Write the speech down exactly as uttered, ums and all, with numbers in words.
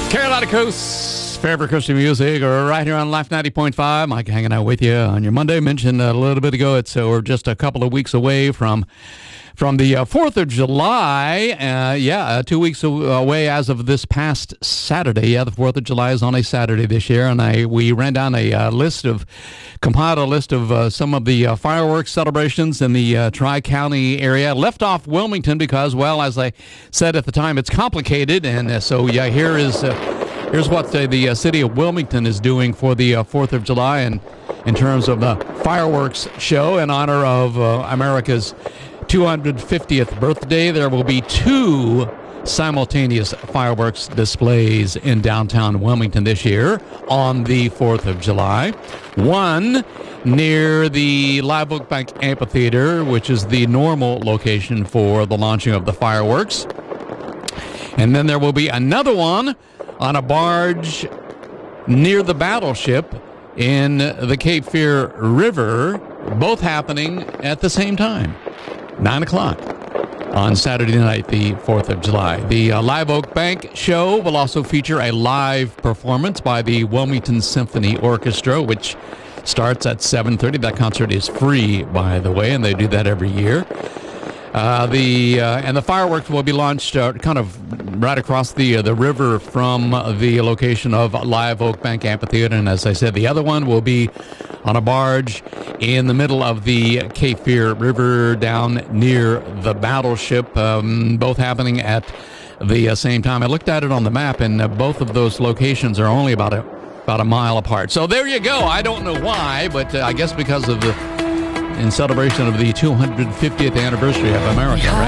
Carolina Coast, favorite Christian music, right here on Life ninety point five. Mike hanging out with you on your Monday. Mentioned a little bit ago, it's uh, we're just a couple of weeks away from from the uh, fourth of July. Uh, yeah, uh, two weeks away as of this past Saturday. Yeah, the fourth of July is on a Saturday this year, and I we ran down a uh, list of, compiled a list of uh, some of the uh, fireworks celebrations in the uh, Tri-County area. Left off Wilmington because, well, as I said at the time, it's complicated, and uh, so yeah, here is uh, here's what uh, the uh, city of Wilmington is doing for the uh, fourth of July, and in terms of the fireworks show in honor of uh, America's two hundred fiftieth birthday. There will be two simultaneous fireworks displays in downtown Wilmington this year on the fourth of July. One near the Live Oak Bank Amphitheater, which is the normal location for the launching of the fireworks. And then there will be another one on a barge near the battleship in the Cape Fear River, both happening at the same time. nine o'clock on Saturday night, the fourth of July. The uh, Live Oak Bank show will also feature a live performance by the Wilmington Symphony Orchestra, which starts at seven thirty. That concert is free, by the way, and they do that every year. Uh, the uh, and the fireworks will be launched uh, kind of right across the uh, the river from the location of Live Oak Bank Amphitheater, and as I said, the other one will be on a barge in the middle of the Cape Fear River down near the battleship, um, both happening at the uh, same time. I looked at it on the map, and uh, both of those locations are only about a about a mile apart. So there you go. I don't know why, but uh, I guess because of the in celebration of the two hundred fiftieth anniversary of America, right?